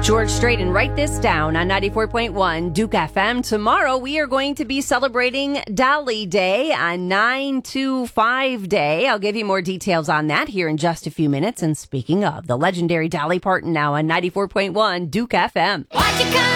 George Strait, and write this down on 94.1 Duke FM. Tomorrow we are going to be celebrating Dolly Day on 925 Day. I'll give you more details on that here in just a few minutes. And speaking of, the legendary Dolly Parton now on 94.1 Duke FM.